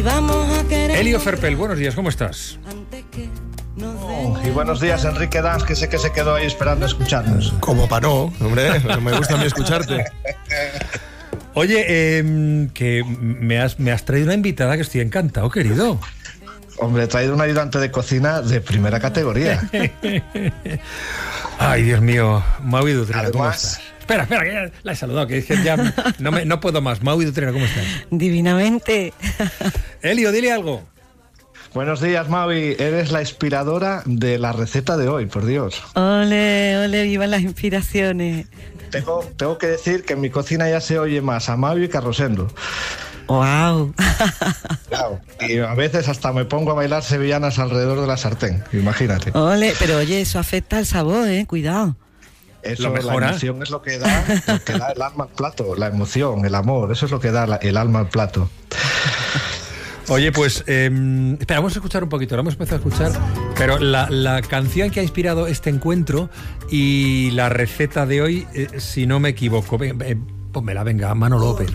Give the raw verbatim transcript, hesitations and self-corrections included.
y vamos a querer. Elio Ferpel, buenos días, ¿cómo estás? Oh, y buenos días, Enrique Dans, que sé que se quedó ahí esperando a escucharnos. Como para no, hombre, me gusta a mí escucharte. Oye, eh, que me has, me has traído una invitada que estoy encantado, querido. Hombre, he traído un ayudante de cocina de primera categoría. Ay, Dios mío, Maui Dutrera, ¿cómo Además... estás? Espera, espera, que ya la he saludado, que es que ya no, me, no puedo más. Maui Dutrera, ¿cómo estás? Divinamente. Elio, dile algo. Buenos días, Maui. Eres la inspiradora de la receta de hoy, por Dios. Ole, ole, vivan las inspiraciones. Tengo, tengo que decir que en mi cocina ya se oye más a Maui que a Rosendo. Wow. Claro, y a veces hasta me pongo a bailar sevillanas alrededor de la sartén, imagínate. Ole, pero oye, eso afecta al sabor, eh, cuidado. Eso, ¿Lo mejora? la emoción es lo que da, lo que da el alma al plato, la emoción, el amor, eso es lo que da la, el alma al plato. Oye, pues, eh, espera, vamos a escuchar un poquito, lo hemos empezado a escuchar, pero la, la canción que ha inspirado este encuentro y la receta de hoy, eh, si no me equivoco, eh, pónmela, venga, Mano López.